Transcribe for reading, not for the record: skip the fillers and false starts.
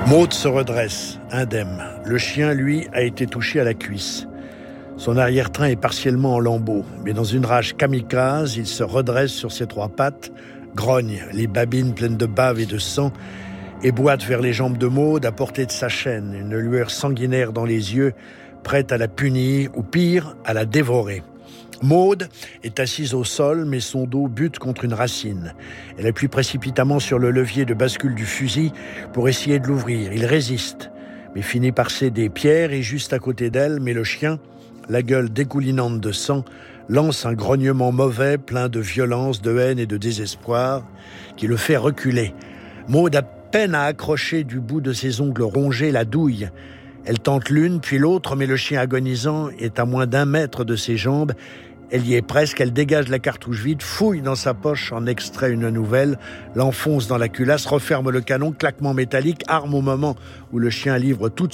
Maude se redresse, indemne. Le chien, lui, a été touché à la cuisse. Son arrière-train est partiellement en lambeaux, mais dans une rage kamikaze, il se redresse sur ses trois pattes, grogne, les babines pleines de bave et de sang, et boite vers les jambes de Maude à portée de sa chaîne, une lueur sanguinaire dans les yeux, prête à la punir, ou pire, à la dévorer. Maude est assise au sol, mais son dos bute contre une racine. Elle appuie précipitamment sur le levier de bascule du fusil pour essayer de l'ouvrir. Il résiste, mais finit par céder. Pierre est juste à côté d'elle, mais le chien, la gueule dégoulinante de sang, lance un grognement mauvais, plein de violence, de haine et de désespoir, qui le fait reculer. Maude a peine à accrocher du bout de ses ongles rongés la douille. Elle tente l'une, puis l'autre, mais le chien agonisant est à moins d'1 mètre de ses jambes. Elle y est presque, elle dégage la cartouche vide, fouille dans sa poche, en extrait une nouvelle, l'enfonce dans la culasse, referme le canon, claquement métallique, arme au moment où le chien livre toute